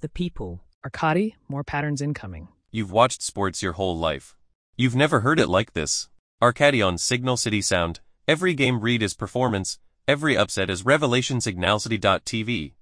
The people. Arcadi, more patterns incoming. You've watched sports your whole life. You've never heard it like this. Arcadi on Signal City Sound. Every game read is performance, every upset is revelation. Signalcity.tv.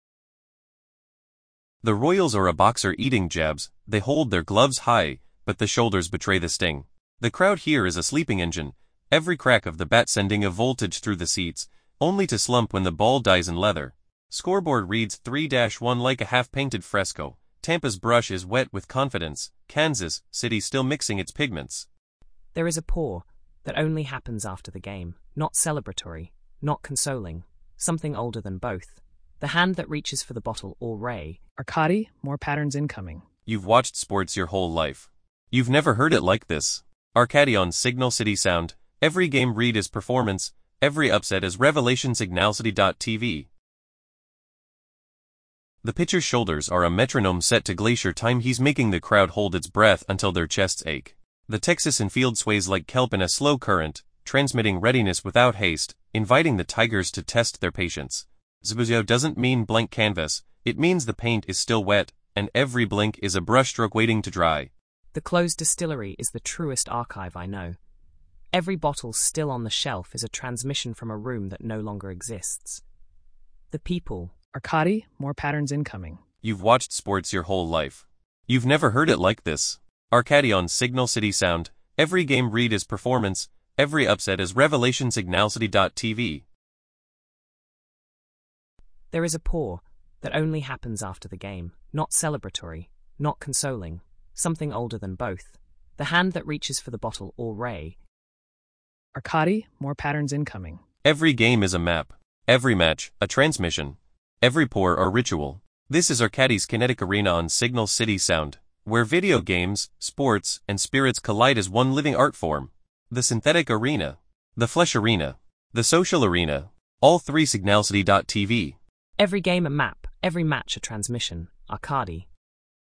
The Royals are a boxer eating jabs. They hold their gloves high, but the shoulders betray the sting. The crowd here is a sleeping engine, every crack of the bat sending a voltage through the seats, only to slump when the ball dies in leather. Scoreboard reads 3-1 like a half-painted fresco. Tampa's brush is wet with confidence. Kansas City still mixing its pigments. There is a pour that only happens after the game, not celebratory, not consoling, something older than both. The hand that reaches for the bottle or ray. Arcadi, more patterns incoming. You've watched sports your whole life. You've never heard it like this. Arcadi on Signal City Sound. Every game read is performance, every upset is revelation. Signalcity.tv. The pitcher's shoulders are a metronome set to glacier time. He's making the crowd hold its breath until their chests ache. The Texas infield sways like kelp in a slow current, transmitting readiness without haste, inviting the Tigers to test their patience. Zbuzio doesn't mean blank canvas, it means the paint is still wet, and every blink is a brushstroke waiting to dry. The closed distillery is the truest archive I know. Every bottle still on the shelf is a transmission from a room that no longer exists. The people. Arcadi, more patterns incoming. You've watched sports your whole life. You've never heard it like this. Arcadi on Signal City Sound. Every game read is performance, every upset is revelation. Signalcity.tv. There is a pour that only happens after the game, not celebratory, not consoling, something older than both. The hand that reaches for the bottle or ray. Arcadi, more patterns incoming. Every game is a map, every match, a transmission, every pour a ritual. This is Arcadi's Kinetic Arena on Signal City Sound, where video games, sports, and spirits collide as one living art form. The synthetic arena, the flesh arena, the social arena, all three. Signalcity.tv. Every game a map, every match a transmission. Arcadi.